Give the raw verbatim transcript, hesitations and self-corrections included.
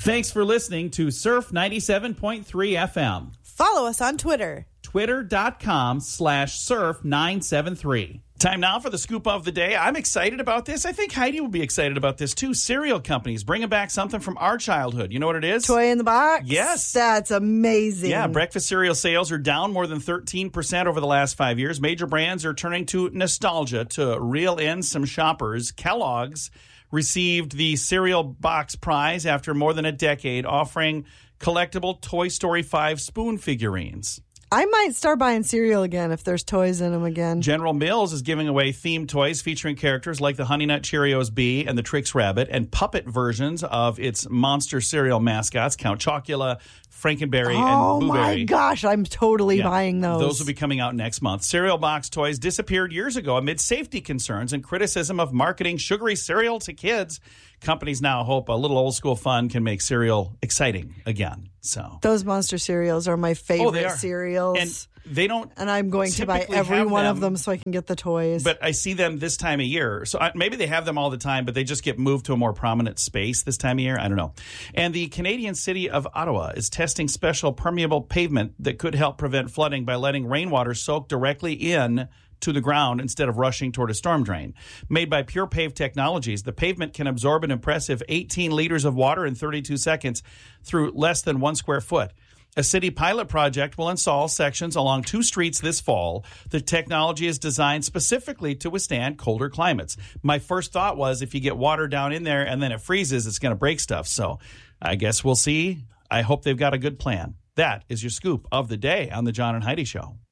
Thanks for listening to Surf ninety-seven point three F M. Follow us on Twitter. Twitter.com slash surf 973. Time now for the scoop of the day. I'm excited about this. I think Heidi will be excited about this too. Cereal companies bringing back something from our childhood. You know what it is? Toy in the box? Yes. That's amazing. Yeah, breakfast cereal sales are down more than thirteen percent over the last five years. Major brands are turning to nostalgia to reel in some shoppers. Kellogg's received the Cereal Box Prize after more than a decade, offering collectible Toy Story five spoon figurines. I might start buying cereal again if there's toys in them again. General Mills is giving away themed toys featuring characters like the Honey Nut Cheerios Bee and the Trix Rabbit, and puppet versions of its monster cereal mascots, Count Chocula, Frankenberry, oh and Boo my Berry. gosh, I'm totally Yeah, buying those. Those will be coming out next month. Cereal box toys disappeared years ago amid safety concerns and criticism of marketing sugary cereal to kids. Companies now hope a little old school fun can make cereal exciting again. So those monster cereals are my favorite oh, they are. cereals. And they don't and I'm going to buy typically every have one them, of them so I can get the toys. But I see them this time of year. So I, maybe they have them all the time, but they just get moved to a more prominent space this time of year. I don't know. And the Canadian city of Ottawa is testing special permeable pavement that could help prevent flooding by letting rainwater soak directly in to the ground instead of rushing toward a storm drain. Made by Pure Pave Technologies, the pavement can absorb an impressive eighteen liters of water in thirty-two seconds through less than one square foot. A city pilot project will install sections along two streets this fall. The technology is designed specifically to withstand colder climates. My first thought was if you get water down in there and then it freezes, it's going to break stuff. So I guess we'll see. I hope they've got a good plan. That is your scoop of the day on the John and Heidi Show.